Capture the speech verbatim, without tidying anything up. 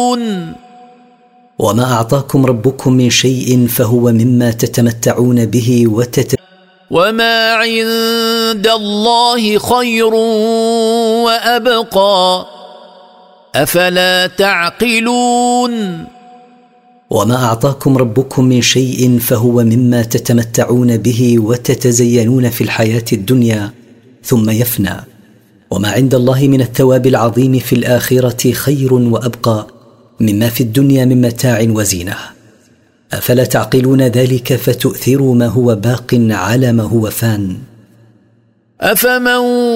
وما أعطاكم ربكم من شيء فهو مما تتمتعون به وتت وما عند الله خير وأبقى أفلا تعقلون وما أعطاكم ربكم من شيء فهو مما تتمتعون به وتتزينون في الحياة الدنيا ثم يفنى، وما عند الله من الثواب العظيم في الآخرة خير وأبقى مما في الدنيا من متاع وزينة. أفلا تعقلون ذلك فتؤثروا ما هو باق على ما هو فان؟ أفمن